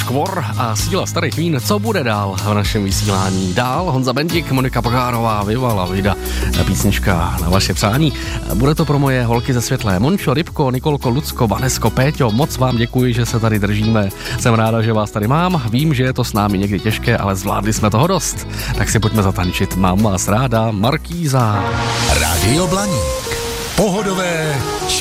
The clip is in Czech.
Skvor a Síla starých vín. Co bude dál v našem vysílání? Dál Honza Bendik, Monika Pogárová, Viva la vida, písnička na vaše přání. Bude to pro moje holky ze Světlé. Mončo, Rybko, Nikolko, Lucko, Vanesko, Péťo, moc vám děkuji, že se tady držíme. Jsem ráda, že vás tady mám. Vím, že je to s námi někdy těžké, ale zvládli jsme toho dost. Tak si pojďme zatančit. Mám vás ráda, Markýza. Rádio Blaník. Pohodové